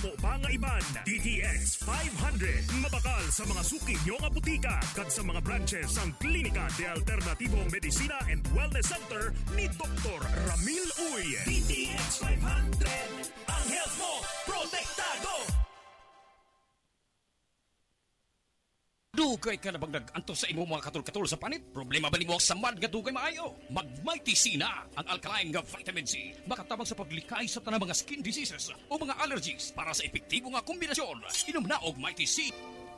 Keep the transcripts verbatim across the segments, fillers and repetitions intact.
dako pa nga iban. D T X five hundred mabakal sa mga suki nyo nga butika kag sa mga branches ang Klinika de Alternativo Medicina and Wellness Center ni Doctor Ramil Uy. D T X five hundred, ang health mo protektado. Dugay ka na bang nag-anto sa imo mga katul-katul sa panit? Problema ba nimo sa mad nga dugay maayo? Mag-Mighty C na ang alkaline nga vitamin C. Makatabang sa paglikay sa tanang mga skin diseases o mga allergies para sa epektibo nga kombinasyon. Inom na og Mighty C.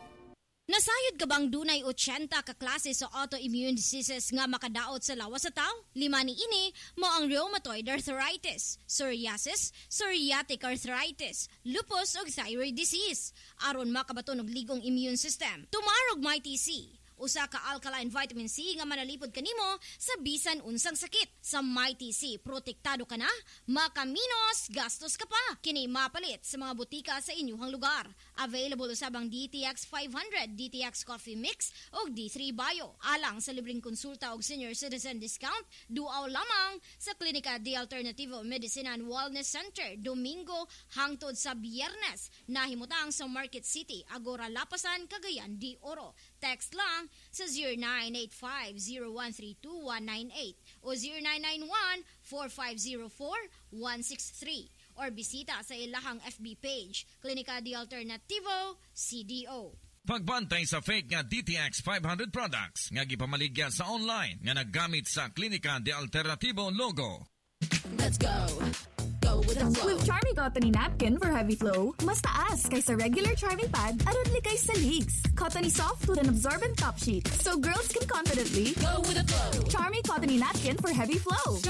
Nasayod ka bang dunay eighty ka klase sa autoimmune diseases nga makadaot sa lawas sa tao? Lima ni ini mo ang rheumatoid arthritis, psoriasis, psoriatic arthritis, lupus ug thyroid disease. Aron makabaton og ligong immune system. Tumarog Mighty C. Usa ka alkaline vitamin C nga manalipod kanimo sa bisan unsang sakit. Sa Mighty C, protektado ka na, makaminos, gastos ka pa. Kini mapalit sa mga butika sa inyong lugar. Available usabang D T X five hundred, D T X Coffee Mix o D three Bio. Alang sa libreng konsulta og senior citizen discount, duaw lamang sa Klinika de Alternativo Medicina and Wellness Center, Domingo hangtod sa Biyernes. Nahimutang sa Market City, Agora Lapasan, Cagayan de Oro. Text lang sa zero nine eight five zero one three two one nine eight o zero nine nine one four five zero four one six three or bisita sa ilahang F B page, Klinika de Alternativo C D O. Pagbantay sa fake nga D T X five hundred products nga gipamaligya sa online nga naggamit sa Klinika de Alternativo logo. Let's go. Go with the flow. With Charmy Cottony Napkin for heavy flow, mas taas kaysa regular Charmy Pad aron likay sa leaks. Cottony soft with an absorbent top sheet, so girls can confidently go with the flow. Charmy Cottony Napkin for heavy flow.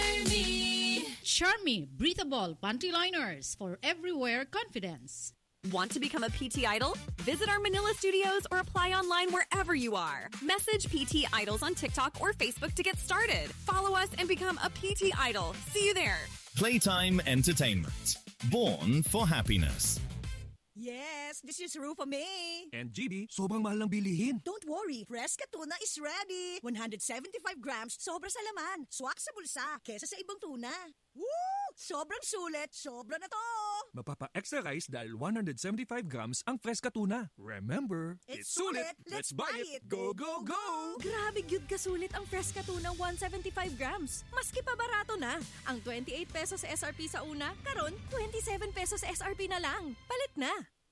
Charmy. Charmy breathable panty liners for everywhere confidence. Want to become a P T Idol? Visit our Manila studios or apply online wherever you are. Message P T Idols on TikTok or Facebook to get started. Follow us and become a P T Idol. See you there. Playtime Entertainment. Born for happiness. Yes, this is Rufa May. And G B, sobrang mahal ng bilihin. Don't worry, Fresca Tuna is ready. one hundred seventy-five grams, sobra sa laman. Swak sa bulsa, kesa sa ibang tuna. Woo! Sobrang sulit, sobra na to. Mapapa-extra rice dahil one hundred seventy-five grams ang Fresca Tuna. Remember, it's, it's sulit. Let's, let's buy it. it. Go, go, go! Grabe gyud kasulit ang Fresca Tuna one hundred seventy-five grams. Maski pa barato na. Ang twenty-eight pesos sa S R P sa una, karon twenty-seven pesos sa S R P na lang. Palit na.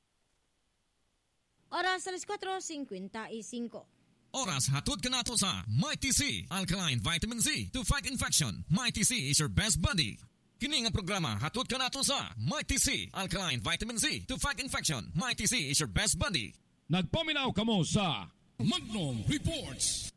Oras alas four fifty-five. Oras hatod ka nato sa Mighty C, alkaline vitamin C to fight infection. Mighty C is your best buddy. Kini nga programa hatod ka nato sa Mighty C, alkaline vitamin C to fight infection. Mighty C is your best buddy. Nagpaminaw kamo sa Magnum Reports.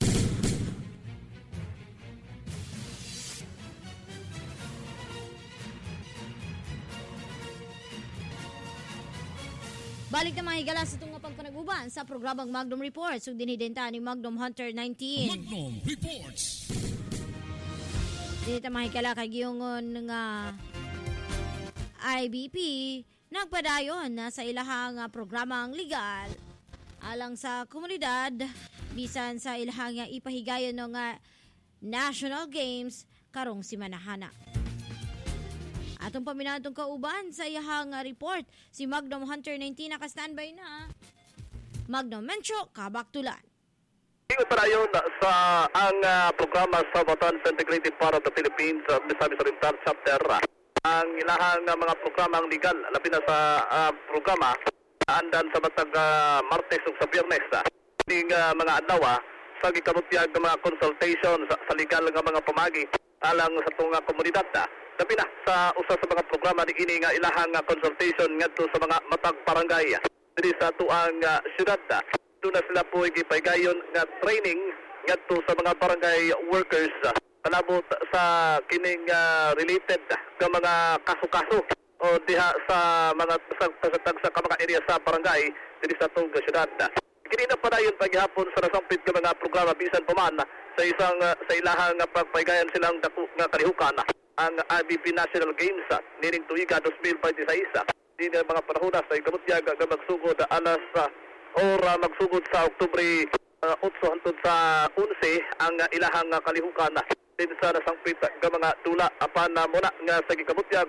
Balik na mga higala sa itong pagpanag-uban sa programang Magnum Reports ug dinidenta ni Magnum Hunter nineteen. Magnum Reports. Dinita mga higala kay giyongon nga I B P nagpadayon na sa ilahang programang legal alang sa komunidad bisan sa ilahang ipahigayon ng National Games karong simanahana. Atong paminatong kauban sa iyahang report, si Magnum Hunter nineteen naka-standby na. Magnum Mencho, Kabaktulan. Ingat para yun sa ang uh, programa sa Bataan Integrated Power of the Philippines uh, Misamis Oriental Chapter. Ang ilahang uh, mga programang legal, labi na sa uh, programa, andan sa matag uh, Martes o sa Biyernes. Uh, Ting uh, mga adlaw, sa gikamutiyag ng mga consultation sa, sa legal ng mga pamagi alang sa itong uh, komunidad. Uh, Labi na sa usa sa mga programa ni ini nga ilahang uh, consultation ngadto sa mga matag barangay diri sa tuang uh, syudad. Doon na sila po igipahigayon nga training ngadto sa mga barangay workers uh, kalabot sa kining uh, related sa mga kaso-kaso o diha sa mga sa, sa, sa, sa mga area sa barangay diri sa tuang syudad. Kini na pa dayon paghapon sa nasampit nga mga programa bisan pa man sa isang uh, sa ilahang uh, pagpahigayon silang dako nga kalihukan ang I B P National Games nining tuiga twenty twenty-six. Din mga panahon sa ikamutiyag nga magsugod alas uh, ora magsugod sa Oktubre uh, eight hangtod sa eleven ang uh, ilahang uh, kalihukan din sa nasangpit nga mga dula apan uh, muna nga sa ikamutiyag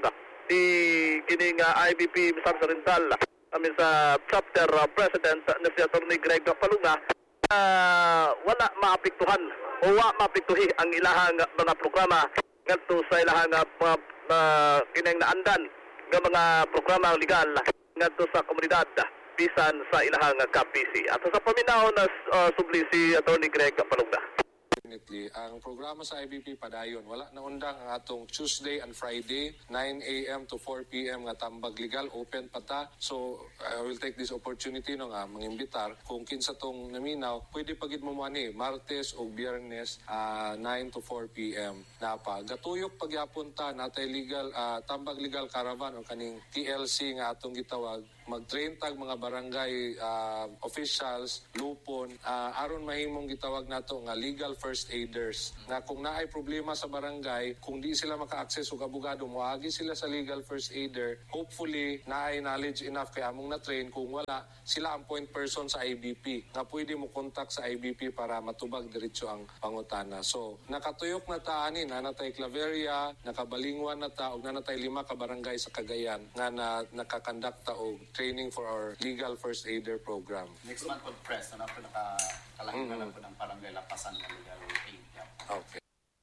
di kining uh, I B P Misamis Oriental amin sa chapter uh, president na si Attorney Greg Palunga uh, wala maapektuhan o wa maapektuhi ang ilahang mga programa ngadto sa ilahang mga uh, kining naandan ng mga programa legal ngadto sa komunidad bisan sa ilahang K P C. At sa paminaw na uh, subli si Attorney Greg Palunga. Definitely. Ang programa sa I B P padayon, wala na undang ang atong Tuesday and Friday, nine a.m. to four p.m. nga tambag legal, open pata. So, I will take this opportunity no nga, mangimbitar, kung kinsa tong naminaw, pwede pagid mo mani, Martes o Biyernes, uh, nine to four p.m. na pa. Gatuyok pagyapon ta, natay legal, uh, tambag legal caravan o kaning T L C nga atong gitawag, mag-train tag mga barangay uh, officials, lupon, uh, aron mahimong gitawag nato nga legal first aiders. Na kung naay problema sa barangay, kung di sila maka-access og abogado, moagi sila sa legal first aider. Hopefully, naay knowledge enough kay among na-train. Kung wala, sila ang point person sa I B P nga pwede mo contact sa I B P para matubag diretso ang pangutana. So, nakatuyok na ta ani, nanatay Claveria, nakabalingwan na ta, og nanatay lima ka barangay sa Cagayan nga na, nakakandakta og training for our legal first aider program. Next month po press, na po nakakalahin na lang po ng barangay Lapasan na legal aid. Okay.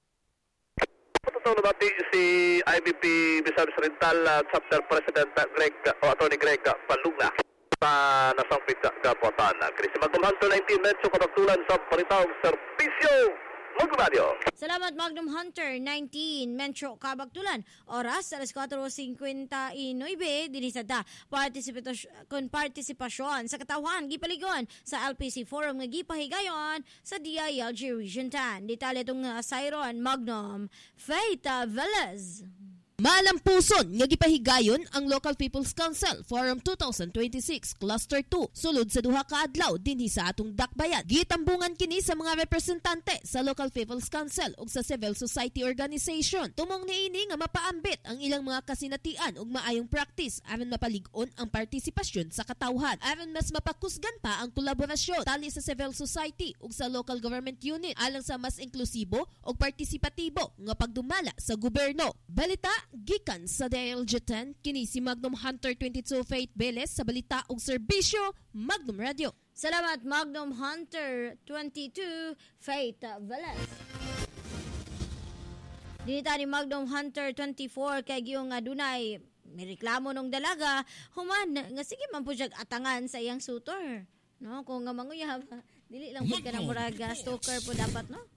Totoo na si I B P Misamis Oriental uh, chapter president uh, Greg o Attorney Greg uh, Palunga sa nasangpit kapuatan. Chris Magdum Hunter nineteen medyo katatulan sa paritawag serbisyo. Magdum Salamat Magnum Hunter nineteen Metro Kabagtulan. Oras alas four fifty-nine dinhi sa da partisipasyon kon partisipasyon sa katawhan gipaligon sa L P C Forum nga gipahigayon sa D I L G Region ten. Detalye tong uh, Sayron Magnum Faith Velez. Malampuson nga gipahigayon ang Local People's Council Forum twenty twenty-six Cluster two sulod sa duha ka adlaw dinhi sa atong dakbayan. Gitambungan kini sa mga representante sa Local People's Council ug sa civil society organization. Tumong niini nga mapaambit ang ilang mga kasinatian ug maayong practice aron mapalig-on ang partisipasyon sa katawhan. Aron mas mapakusgan pa ang kolaborasyon tali sa civil society ug sa local government unit alang sa mas inklusibo ug partisipatibo nga pagdumala sa gobyerno. Balita gikan sa D I L G ten, kini si Magnum Hunter twenty-two Faith Velez sa balita ug serbisyo Magnum Radio. Salamat Magnum Hunter twenty-two Faith Velez. Dinita ni Magnum Hunter twenty-four kay giyong adunay may reklamo nung dalaga human nga sige man po siyag atangan sa iyang sutor. No, kung nga manguyab dili lang pud ka nang murag stalker po dapat no.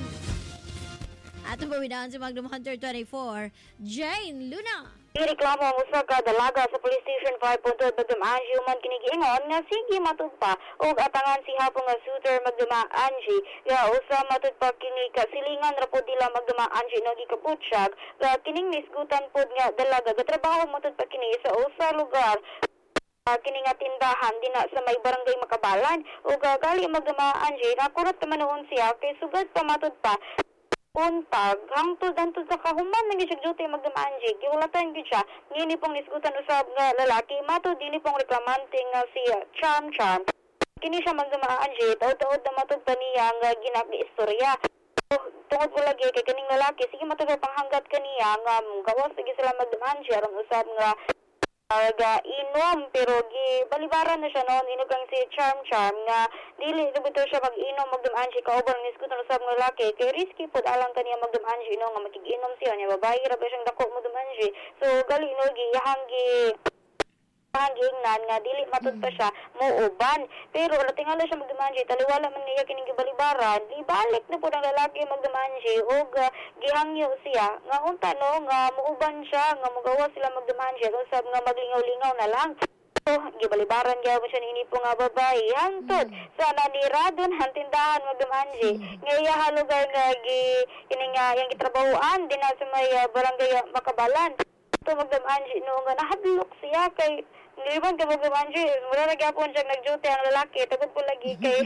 Ato pawidaan si Magnum Hunter twenty-four, Jane Luna. Ireklamo ang usa ka dalaga sa Police Station five Puntod Magdum Angie human kinigiingon nga sige matugpa og atangan si hapon nga shooter Magdum Angie nga usa matugpa kini ka silingan ra pud dila Magdum Angie no gikaputsyag nga kining nisgutan pud nga dalaga gatrabaho matugpa kini sa usa lugar uh, kini nga tindahan dina sa may barangay Makabalan ug uh, gali Magdum Angie nakurat man noon siya kay sugad pa matugpa untag hangtod hangtod sa kahuman nang isig duty Magdum Angie giulatan gyud siya ngini pong nisgutan usab nga lalaki matud dini pong reklamante nga si Charm Charm kini siya Magdum Angie taud-taud na matud pa niya nga ginag-istorya tungod ko lagi kay kining lalaki sige matud panghanggat kaniya nga gawas sige sila Magdum Angie aron usab nga aga inom pero gi balibaran na siya noon inugang si Charm Charm nga dili dubito siya mag-inom Magdum Angie kaubang nisgutan usab nga lalaki kay risky pud alang kaniya Magdum Angie no nga makig-inom siya nya babae ra ba siyang dako Magdum Angie so gali no gi hanggi hangingnan nga dili matud pa siya muuban pero wala tingala siya Magdum Angie taliwala man niya kining gibalibaran ibalik na pud ang lalaki Magdum Angie ug uh, gihangyo siya nga unta no nga muuban siya nga mugawas sila Magdum Angie usab nga maglingaw-lingaw na lang so gibalibaran gyud siya ni po nga babae hangtod sa naniradon hantindahan Magdum Angie nga iya lugar nga gi kining nga yang gitrabahoan dinha sa may uh, barangay Makabalan to Magdum Angie no nga nahadlok siya kay hindi man ka Magdum Angie mura na gyapon siya nag-duty ang lalaki tagod po lagi kay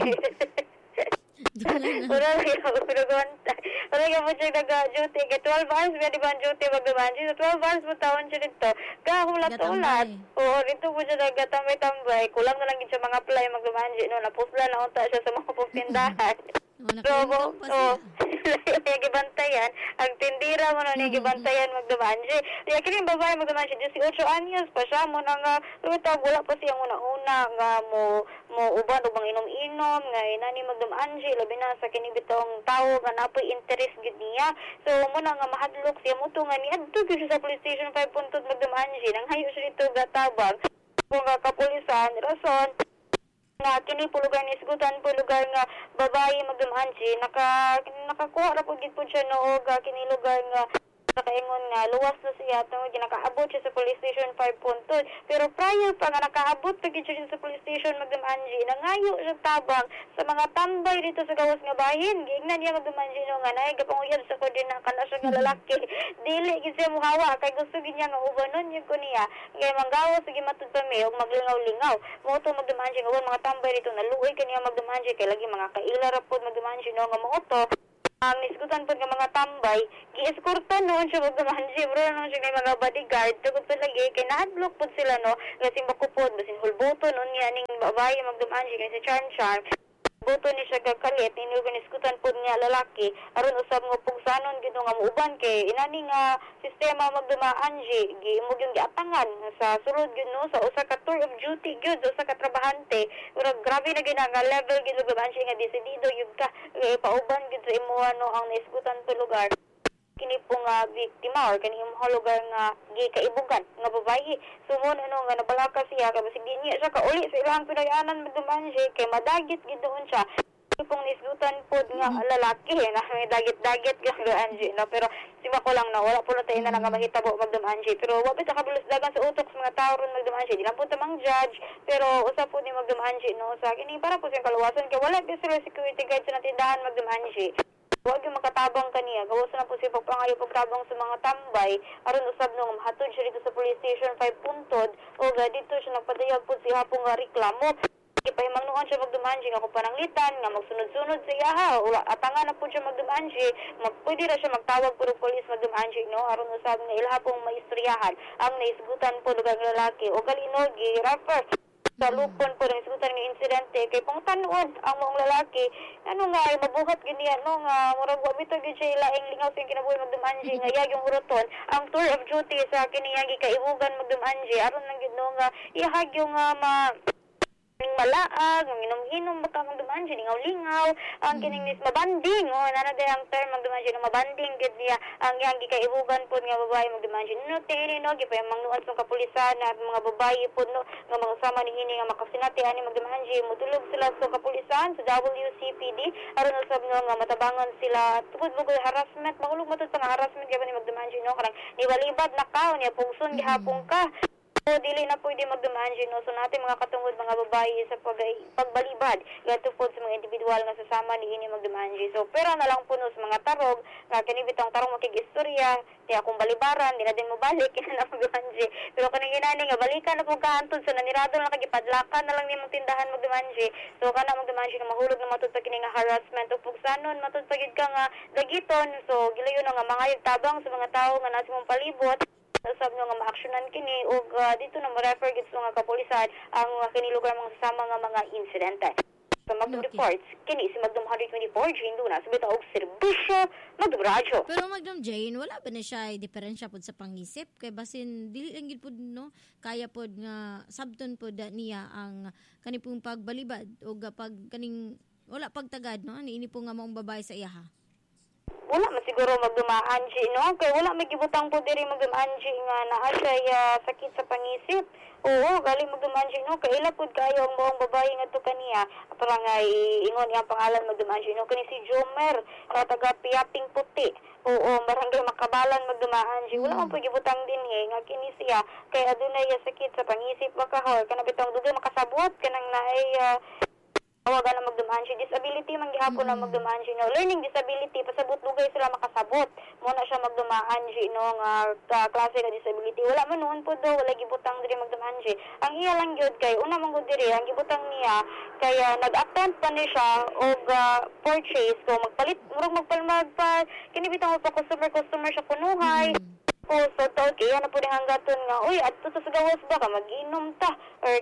Wala lagi ako pinugunta wala gyapon siya nag-duty kay twelve hours ba di ba ang duty Magdum Angie so twelve hours mo taon siya dito kahulat-ulat oo dito po siya naggatambay-tambay kulang na lang yun siya mga apply Magdum Angie no napusla na unta siya sa mga pagtindahan so oo niya gibantayan, ang tindira mo na niya gibantayan magdamanji. Kaya kini babae magdamanji, eighteen anyos pa siya mo na nga, luta, wala pa siyang una-una nga mo, mo uban o bang inom-inom, nga inani magdamanji, labi na sa kini bitong tao nga napoy interest gid niya. So, muna nga mahadlok siya mo to nga ni adto gyud siya sa police station five puntod magdamanji, nang hayo siya dito gatabang, kung nga kapulisan, rason, nga kini po lugar ni Sigutan po lugar nga babae magdamanji naka nakakuha ra po gid po siya noog kini lugar nga nakaingon nga luwas na siya tungod ginakaabot siya sa police station five puntod. Pero prior pa nga nakaabot pa gid siya sa police station magdamanji, nangayo siya tabang sa mga tambay dito sa gawas nga bahin. Giingnan niya magdamanji no nga nay gapanguyab sa kodina kana siya nga lalaki. Dili gid siya muhawa kay gusto gid niya nga ubanon yun ko niya. Kay manggawas sige matud pa mi og maglingaw-lingaw. Mo to magdamanji nga mga tambay dito naluoy kaniya magdamanji kay lagi mga kaila ra pod magdamanji no nga mo to. Ang nisgutan po ng mga tambay, gi-eskortan noon siya magdamanji, bro noon siya ng mga bodyguard, tugod pa lagi, kay na-adblock po sila, no, kasi makupod, basin hulboto noon niya, ning babae magdamanji, kasi charm-charm, buto ni siya gakalit, inuganiskutan po niya lalaki, aron usab nga pugsanon gito nga muuban kay inani nga sistema magdumaanji, giimog yung giatangan sa sulod gyud no sa usa ka tour of duty gyud sa usa ka trabahante, pero grabe na gina nga level gyud magdumaanji nga desidido gyud ka eh, pauban gyud sa imo ano ang naiskutan to lugar. Kini po nga biktima or kani imong lugar nga gikaibugan nga babayi. Sumon ano nga nabalaka siya kay basig di niya siya kauli sa ilang pinayanan magdumanji kay madagit gid doon siya. Pong nisgutan po nga lalaki na may dagit-dagit nga anji no pero sima ko lang na wala po na tayo na nga mahitabo magdumanji pero wa bitaw kabulos dagan sa utok sa mga tao ron magdumanji di lang po tamang judge pero usa po ni magdumanji no sa kini para po siyang kaluwasan kay wala pa sila security guard sa tindahan magdumanji. Huwag yung makatabang kaniya. Gawas na po siya pagpangayo pagtabang sa mga tambay. Aron usab nung mahatod siya dito sa police station five puntod. O ga dito siya nagpadayag po siya hapong nga reklamo. Ipahimangnuan siya magdumanji nga kung pananglitan nga magsunod-sunod sa iya ha. Atangan na po siya magdumanji. Mag, pwede na siya magtawag po ng police magdumanji no. Aron usab nga ilha pong maistoryahan ang naisgutan po lugar lalaki. O galinogi, rapper. Sa lupon po ng isutan ng insidente kay pang tanuod ang mga lalaki ano nga ay mabuhat ganyan no nga murag wa bitaw gyud siya laing lingaw sa kinabuhi magdumanji nga yag yung uroton ang tour of duty sa kiniyagi kaibugan magdumanji aron lang gid no nga ihag yung uh, ma malaag, ang inom-inom baka magdumanji, lingaw-lingaw, ang kining nis mabanding, o, nana day ang term magdumanji na mabanding, gid niya, ang yang gikaibugan po nga babae magdumanji, no, tini, no, gipay mangnuan sa kapulisan, at mga babae po, no, nga mga usama ni hini, nga makasinati, ani magdumanji, mutulog sila sa kapulisan, sa W C P D, aron usab no, nga matabangan sila, tugod-bugol harassment, mahulog matod pa nga harassment, kaya ni magdumanji, no, karang niwalibad na ka, niya pungsun, gihapong ka, so, dili na pwede magdumanji, no? So, natin mga katungod mga babae sa pag pagbalibad, gato po sa mga individual nga sasama ni ini magdumanji. So, pero na lang po no, sa mga tarog, nga kinibitang tarong makig-istorya, di akong balibaran, di na din mo balik, yan na magdumanji. Pero kanang inani nga, balikan na po kahantod, so nanirado na kagipadlakan na lang ni mong tindahan magdumanji. So, kana magdumanji na mahulog na matod pa kini nga harassment o pugsanon, matod pa gid ka nga dagiton. So, gilayo na nga mga tabang sa mga tao nga nasa mong palibot. Sab nga ma-actionan kini ug uh, dito na ma-refer gid sa nga kapulisan ang uh, kini lugar mga sasama nga mga insidente. Sa Magdum okay. Reports, kini si Magdum one twenty-four Jane Luna, sabita og serbisyo Magdum Radyo. Pero Magdum Jane, wala ba na siya diferensya pod sa pangisip kay basin dili lang gid pod no kaya pod nga sabton pod niya ang kani pong pagbalibad o pag kaning wala pagtagad no niini po nga maong babae sa iyaha. Wala man siguro magdumaanji, no? Kaya wala may gibutang po diri magdumaanji nga naa siya uh, sakit sa pangisip. Oo, galing magdumaanji, no? Kaya ilapod kayo ang buong babae nga to kaniya. Parang nga ingon iyang pangalan magdumaanji, no? Kani si Jomer, uh, taga Piaping Puti. Oo, barangay Makabalan magdumaanji. Wala man po gibutang din eh, nga kini siya. Kaya adunay uh, sakit sa pangisip, makahol. Kanabitang dugay makasabot, kanang naay... Uh, Tawagan na magdumanji. Disability, manggihapon mm-hmm. na magdumanji. No? Learning disability, pasabot dugay sila makasabot. Muna siya magdumanji, no? Nga uh, klase ka disability. Wala man noon po daw, wala gibutang diri magdumanji. Ang iya lang yun kay, una manggod diri, ang gibutang niya, kaya nag-attempt pa ni siya og uh, purchase. So, magpalit, murag magpalmag pa, kinibitang mo pa customer-customer siya kunuhay. Mm-hmm. O, so, tawag, kaya na po rin hanggaton nga, uy, at to sa gawas ba ka, mag-inom ta, or kanibita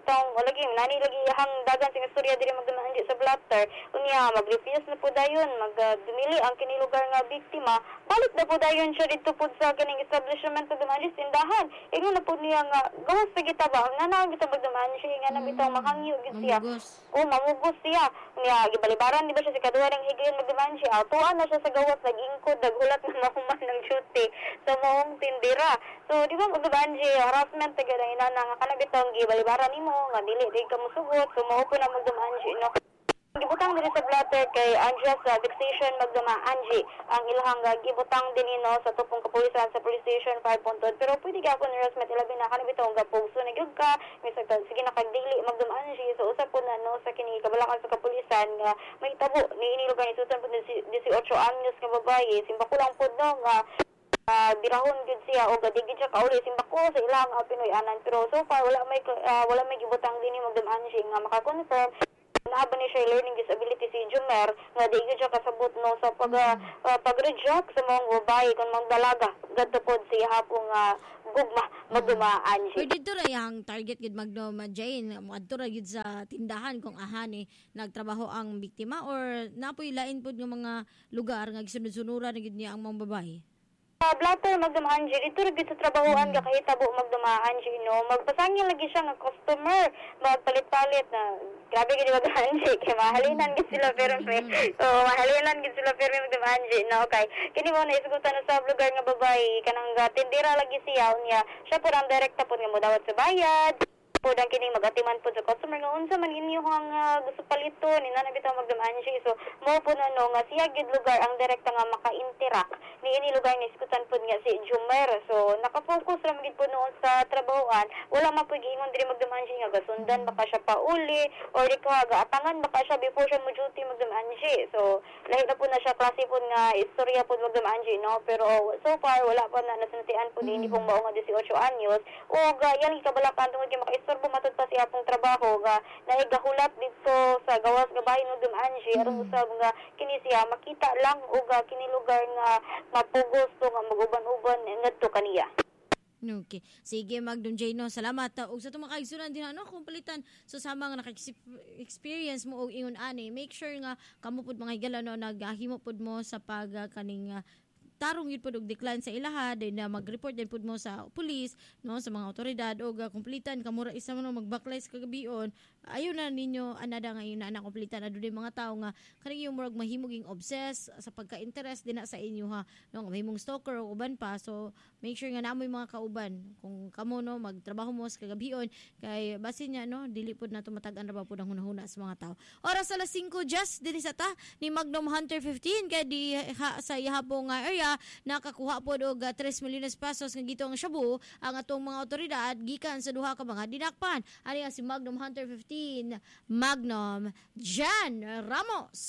bitong o lagi nani lagi hang dagan sing istorya diri magdumaan di sa blatter unya mag-refuse na po dayon mag uh, dumili ang kini lugar nga biktima balik na po dayon siya dito po sa kining establishment magdumaan di tindahan ingon na po niya nga gawas sa gitaba nga na bitaw magdumaan siya nga na bitaw mahangyo gid siya o mamugos siya niya gibalibaran di ba siya sa kaduha ng higayon magdumaan siya tuan na siya sa gawas nag-ingkod naghulat na mahuman ng duty sa maong tindira so di ba magdumaan siya harassment taga na ina nga kanang bitaw gibalibaran nimo nga dili di ka mosugot so mao po na magdumaan siya no gibutang diri sa blatter kay Andres uh, Vexation magduma Angie ang ilahang uh, gibutang din no sa tupong kapulisan sa police station five Puntod pero pwede ka kun harassment ilabi na kanang bitaw nga pugso na gyud ka misag sige nakagdili magduma Angie so usap po na no sa kini kabalakan sa kapulisan nga may tabo ni ini lugar ni sutan po eighteen anyos nga babaye simba ko lang pud no nga Uh, birahon gud siya o gadigid siya kauli simba ko sa ilang uh, Pinoy anan pero so far wala may uh, wala may gibutang dinhi magdumaan siya nga maka-confirm naaba ni siya learning disability si Jumer nga di gud siya kasabot no sa pag uh, uh, pag-reject sa mga babae kung mga dalaga gadto pod siya hapong uh, gugma magdumaan siya. Pero dito ra yang target gid magduma Jane adto ra gid sa tindahan kung ahani nagtrabaho ang biktima or napoy lain pod nga mga lugar nga gisunod-sunuran gid niya ang mga babae. Uh, blatter magdumaan siya, dito rin sa trabahoan ka kahit tabo magdumaan siya, no? Magpasangin lagi siya ng customer, magpalit-palit na, grabe gini magdumaan siya, kaya mahalinan gid sila pero may, oh, mahalinan gid sila pero may magdumaan siya, no? Okay, kini mo na isugutan na sa lugar nga babae, kanang uh, tindira lagi siya, niya, siya po ang direkta po nga mo dawat sa bayad, po ang kining magatiman po sa customer nga unsa man inyo ang uh, gusto palito ni na bitaw magdumaan siya so mo po na no nga siya gid lugar ang direkta nga maka-interact ni ini lugar ni iskutan po nga si Jumer so naka-focus ra gid po noon sa trabahoan wala man po giingon diri magdumaan siya nga gasundan baka siya pauli or di ka gaatangan baka siya before siya mo duty magdumaan siya so lahi na po na siya klase po nga istorya po magdumaan siya no pero so far wala pa na nasuntian po ni hindi pong mao nga eighteen anyos o ga yan kabalakan tungod kay maka Sir bumatod pa siya pong trabaho nga naigahulat dito sa gawas nga bahin ng dumaan siya aron usab nga kini siya makita lang og kini lugar nga mapugos to nga maguban-uban ngadto kaniya. Okay. Sige, Magdum Jano. Salamat. Uh, og sa itong makaigsunan din, ano, kung palitan so sama nga naka-experience mo o ingon ani, make sure nga kamo pod mga higala no, naghimo pod mo sa pag uh, kaning uh, tarong yun po og decline sa ilaha din na mag-report din po mo sa police no sa mga otoridad o uh, kumplitan kamura isa mo no mag-backlist kagabion ayaw na ninyo anada nga yun na na kumplitan adu din mga tao nga kaning yung murag mahimoging obsess sa pagka-interest din na sa inyo ha no mahimong stalker o uban pa so make sure nga namoy mga kauban kung kamo no magtrabaho mo sa kagabion kay basin niya no dili pod na tumatagan ra ba pud ang hunahuna sa mga tao oras alas five just dinhi sa ta ni Magnum Hunter fifteen kay di ha, sa ihapong uh, area nakakuha po og uh, three milyones pesos nga gitong shabu ang atong mga otoridad gikan sa duha ka mga dinakpan ani si Magnum Hunter fifteen Magnum Jan Ramos.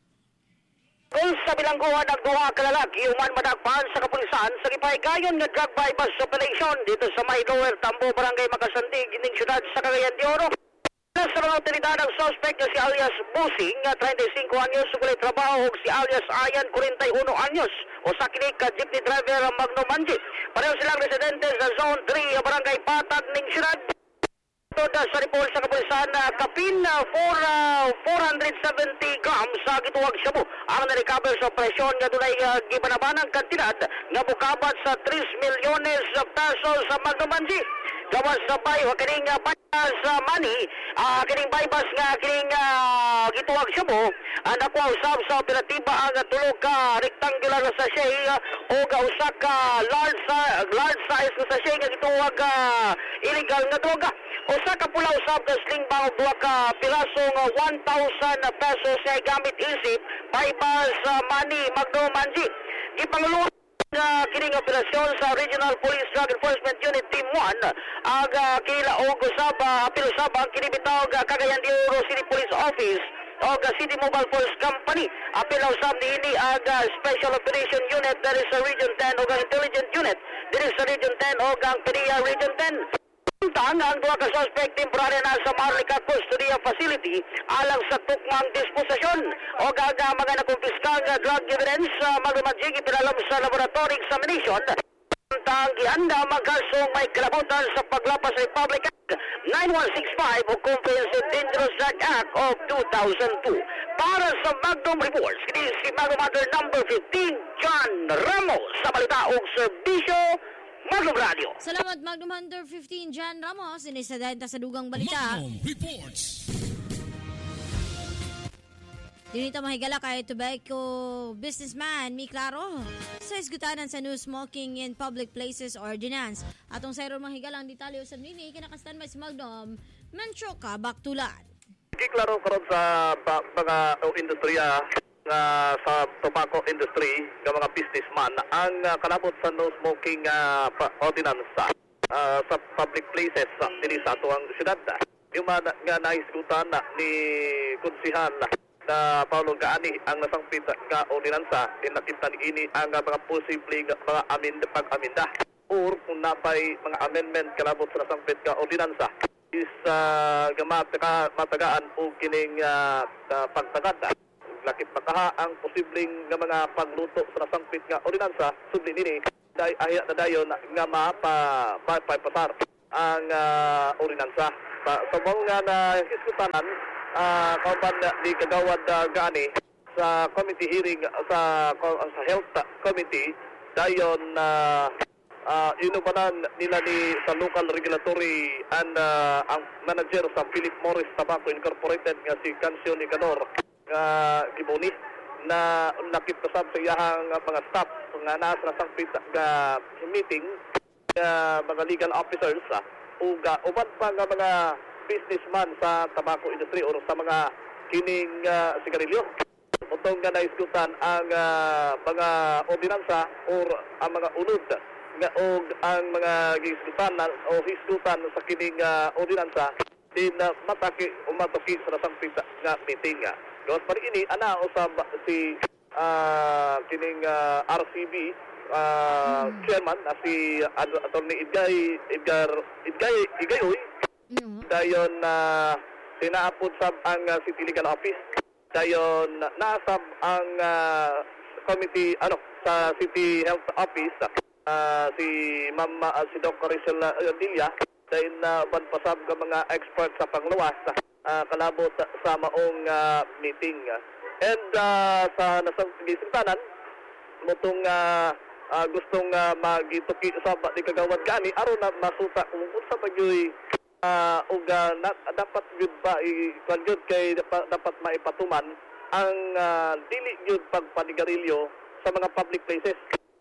Kung sa bilangguan ng duha ka lalaki human madakpan sa kapulisan sa gipahigayon nga drug bypass operation dito sa May Lower Tambo Barangay Makasandig ining syudad sa Cagayan de Oro. Sa mga otoridad ang suspect na si alias Busing, thirty-five anyos, sugulit trabaho, o si alias Ayan, forty-one anyos, o sa kinig ka jeepney driver Magno Manji. Pareho silang residente sa Zone three, Barangay Patag, ning syudad. Toda sa report sa kapulisan na kapin na four hundred seventy grams sa gituwag shabu ang na-recover sa operasyon nga dunay uh, gibanabanang kantidad nga bukabat sa three milyones pesos sa Magno Manji. Gawas sa bayo kining uh, sa money uh, kining bypass nga kining uh, gituwag shabu uh, nakuha usab sa operatiba ang uh, tulo ka rectangular na sachet uh, o ga usa ka large uh, large size na sachet nga gituwag uh, illegal nga droga usa ka pula usab ka sling bag duha ka pirasong uh, one thousand pesos sa gamit isip bypass uh, money Magno Manji ipanguluhan nga kining operasyon sa Regional Police Drug Enforcement Unit Team one ang uh, kila og usab uh, apil usab ang kinibitaw uh, Cagayan de Oro City Police Office o uh, City Mobile Force Company apil usab niini ang uh, Special Operation Unit that is sa Region ten o uh, Intelligent Unit that is sa Region ten o uh, ang P D E A Region ten. Tang ang duha ka suspect temporary na sa Marlica Custodia Facility alang sa tukmang disposisyon o gaga mga nakumpiskang drug evidence sa uh, magmamajig ipinalam sa laboratory examination Ang ihanda magkasong may kalabutan sa paglapas sa Republic Act nine one six five o Comprehensive Dangerous Drug Act of two thousand two. Para sa Magnum Reports, ini si Magnum Hunter number fifteen, John Ramos, sa balita o serbisyo Magnum Radio. Salamat Magnum Hunter fifteen, John Ramos. Inisadahin ta sa dugang balita. Magnum Reports. Dinita mahigala kay tobacco businessman Mi Claro sa isgutanan sa New Smoking in Public Places Ordinance. Atong sayro mahigalang detalye usab nini kinakastan may si Magnum Mencho ka baktulan. Di klaro karon sa pa, mga uh, industriya nga sa tobacco industry ng mga businessman ang uh, kalabot sa no smoking uh, ordinance uh, sa public places uh, dili sa atuang syudad. Yung mga nga naisgutan na ni konsihal na Paulo Gaani ang nasangpit nga ordinansa inakita ni ini ang mga posibleng mga amend pag-aminda or kung napay mga amendment kalabot sa nasangpit nga ordinansa is uh, gamata matagaan o kining uh, uh, pagtagad lakip pakaha ang posibleng nga mga pagluto sa nasangpit nga ordinansa subli nini day aya na dayon nga mapa pa, pa, pasar ang uh, ordinansa sa so, mga na diskutanan Uh, kauban di kagawad uh, Gaani sa committee hearing sa sa health committee dayon uh, uh, inubanan nila ni sa local regulatory and uh, ang manager sa Philip Morris Tobacco Incorporated nga si Cancio Nicanor nga uh, gibuni na nakipasab sa iyahang mga staff nga nasa sangpit nga meeting nga uh, mga legal officers uh, ug uh, uban pa nga mga businessman sa tobacco industry o sa mga kining uh, sigarilyo. Utong nga naisgutan ang uh, mga ordinansa o ang mga unod nga og ang mga gisgutan o hisgutan sa kining uh, ordinansa din uh, mataki o matuki sa nasangpit nga meeting. Gawas pa rin ini, ana usab si uh, kining uh, R C B uh, hmm. chairman na si uh, Attorney Edgay Edgar Edgay Igayoy mm-hmm. dayon na uh, sinaapod sab ang uh, City Legal Office dayon uh, nasab ang uh, committee ano sa City Health Office uh, si Ma'am uh, si Doctor Rachel uh, Dilla dayon na uh, banpasab ka mga expert sa pangluwas uh, kalabot sa maong uh, meeting and uh, sa nasang gisintanan motong uh, uh, gustong uh, magituki sa di kagawad gani aron na masuta kung unsa bagyoy uh, ug uh, na, dapat gyud ba ikwan gyud kay dapat, dapat maipatuman ang uh, dili gyud pagpanigarilyo sa mga public places.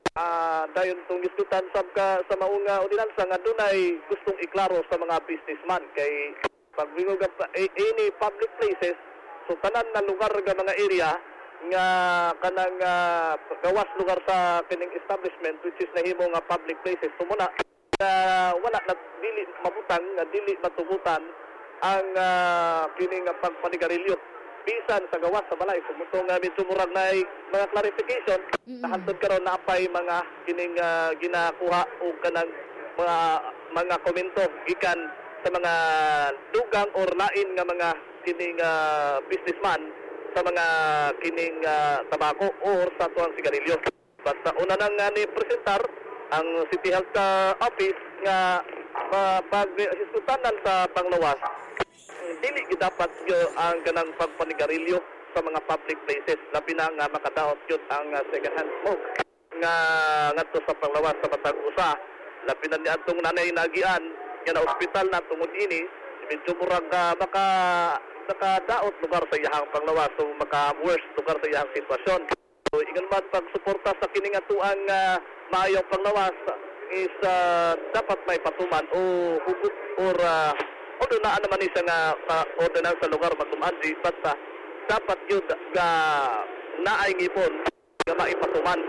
Uh, dayon tong diskutan sab ka sa maong uh, ordinansa nga dunay gustong iklaro sa mga businessman kay pagbingog any public places so tanan na lugar nga mga area nga kanang uh, gawas lugar sa kining establishment which is nahimo nga public places sumuna na uh, wala na dili mabutang na dili matugutan ang uh, kining pagpanigarilyo bisan sa gawas sa balay sumuto nga medyo murag na mga clarification mm-hmm. nahantod karon na apay mga kining uh, ginakuha o kanang mga mga komento gikan sa mga dugang or lain nga mga kining uh, businessman sa mga kining uh, tabako or sa tuang sigarilyo. Basta una nang uh, ni-presentar ang City Health uh, Office nga uh, pag-hisutanan sa panglawas, dili dapat yun ang kanang pagpanigarilyo sa mga public places. Labi na nga makadaot yun ang uh, second hand smoke nga ngadto sa panglawas sa Batang Usa. Labi na ni atong nanay nagian nga na ospital na tungod ini, medyo murag uh, maka nakadaot lugar sa iyahang panglawas so maka-worst lugar sa iyahang sitwasyon. So ingon man pagsuporta sa kining atuang uh, maayong panglawas is uh, dapat may patuman o hugot or uh, o doon na naman isa nga uh, ordinance sa lugar magtumandi basta dapat yun nga naay ngipon nga maipatuman.